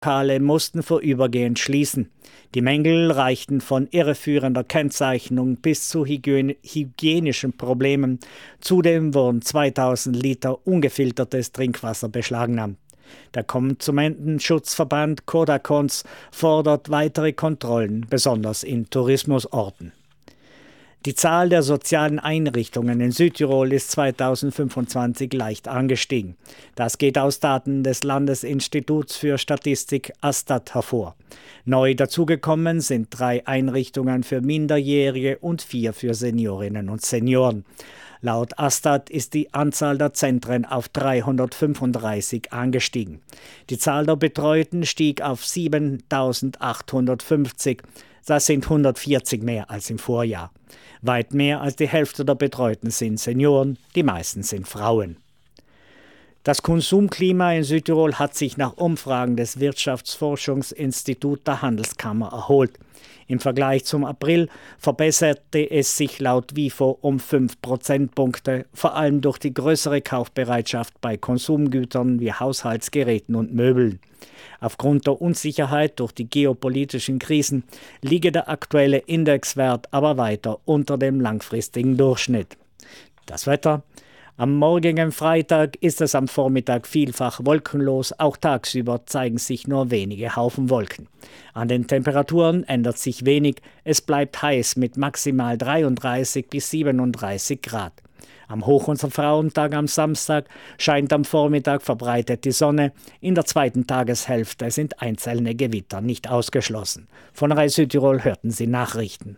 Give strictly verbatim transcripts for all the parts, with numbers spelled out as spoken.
Lokale mussten vorübergehend schließen. Die Mängel reichten von irreführender Kennzeichnung bis zu hygiene- hygienischen Problemen. Zudem wurden zweitausend Liter ungefiltertes Trinkwasser beschlagnahmt. Der Konsumentenschutzverband Kodakons fordert weitere Kontrollen, besonders in Tourismusorten. Die Zahl der sozialen Einrichtungen in Südtirol ist zweitausendfünfundzwanzig leicht angestiegen. Das geht aus Daten des Landesinstituts für Statistik ASTAT hervor. Neu dazugekommen sind drei Einrichtungen für Minderjährige und vier für Seniorinnen und Senioren. Laut ASTAT ist die Anzahl der Zentren auf dreihundertfünfunddreißig angestiegen. Die Zahl der Betreuten stieg auf siebentausendachthundertfünfzig. Das sind hundertvierzig mehr als im Vorjahr. Weit mehr als die Hälfte der Betreuten sind Senioren, die meisten sind Frauen. Das Konsumklima in Südtirol hat sich nach Umfragen des Wirtschaftsforschungsinstituts der Handelskammer erholt. Im Vergleich zum April verbesserte es sich laut WIFO um fünf Prozentpunkte, vor allem durch die größere Kaufbereitschaft bei Konsumgütern wie Haushaltsgeräten und Möbeln. Aufgrund der Unsicherheit durch die geopolitischen Krisen liege der aktuelle Indexwert aber weiter unter dem langfristigen Durchschnitt. Das Wetter: Am morgigen Freitag ist es am Vormittag vielfach wolkenlos, auch tagsüber zeigen sich nur wenige Haufen Wolken. An den Temperaturen ändert sich wenig, es bleibt heiß mit maximal dreiunddreißig bis siebenunddreißig Grad. Am Hoch- und Frauentag am Samstag scheint am Vormittag verbreitet die Sonne. In der zweiten Tageshälfte sind einzelne Gewitter nicht ausgeschlossen. Von Rai Südtirol hörten Sie Nachrichten.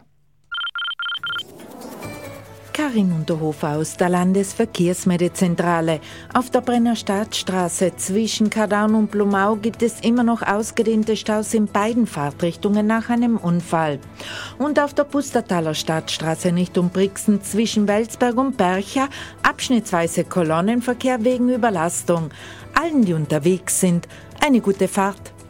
Karin Unterhofer aus der Landesverkehrsmeldezentrale. Auf der Brenner Stadtstraße zwischen Kardaun und Blumau gibt es immer noch ausgedehnte Staus in beiden Fahrtrichtungen nach einem Unfall. Und auf der Pustertaler Stadtstraße Richtung Brixen zwischen Welsberg und Bercha abschnittsweise Kolonnenverkehr wegen Überlastung. Allen, die unterwegs sind, eine gute Fahrt.